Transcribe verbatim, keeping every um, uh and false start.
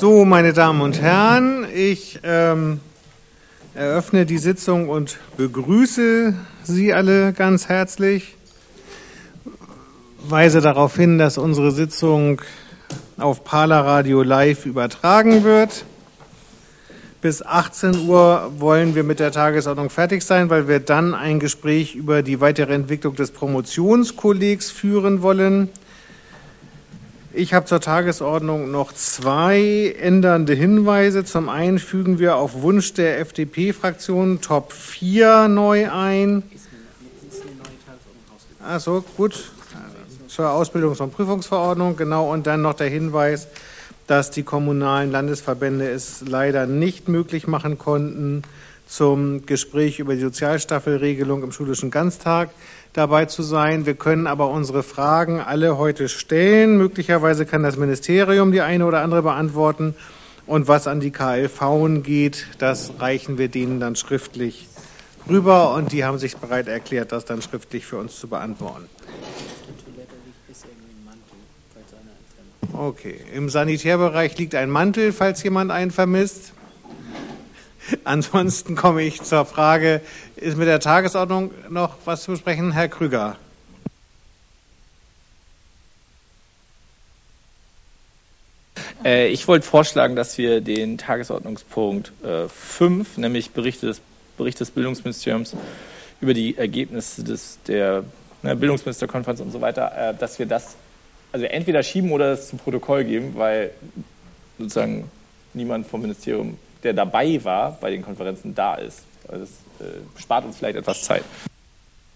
So, meine Damen und Herren, ich ähm, eröffne die Sitzung und begrüße Sie alle ganz herzlich. Weise darauf hin, dass unsere Sitzung auf Parler Radio live übertragen wird. Bis achtzehn Uhr wollen wir mit der Tagesordnung fertig sein, weil wir dann ein Gespräch über die weitere Entwicklung des Promotionskollegs führen wollen. Ich habe zur Tagesordnung noch zwei ändernde Hinweise. Zum einen fügen wir auf Wunsch der F D P-Fraktion Top vier neu ein. Ach so, gut. Zur Ausbildungs- und Prüfungsverordnung, genau. Und dann noch der Hinweis, dass die kommunalen Landesverbände es leider nicht möglich machen konnten, zum Gespräch über die Sozialstaffelregelung im schulischen Ganztag dabei zu sein. Wir können aber unsere Fragen alle heute stellen. Möglicherweise kann das Ministerium die eine oder andere beantworten. Und was an die K L V geht, das reichen wir denen dann schriftlich rüber. Und die haben sich bereit erklärt, das dann schriftlich für uns zu beantworten. Okay, im Sanitärbereich liegt ein Mantel, falls jemand einen vermisst. Ansonsten komme ich zur Frage, ist mit der Tagesordnung noch was zu besprechen? Herr Krüger. Äh, ich wollte vorschlagen, dass wir den Tagesordnungspunkt äh, fünf, nämlich Bericht des, Bericht des Bildungsministeriums über die Ergebnisse des, der ne, Bildungsministerkonferenz und so weiter, äh, dass wir das also entweder schieben oder es zu Protokoll geben, weil sozusagen niemand vom Ministerium, der dabei war bei den Konferenzen, da ist. Also das äh, spart uns vielleicht etwas Zeit.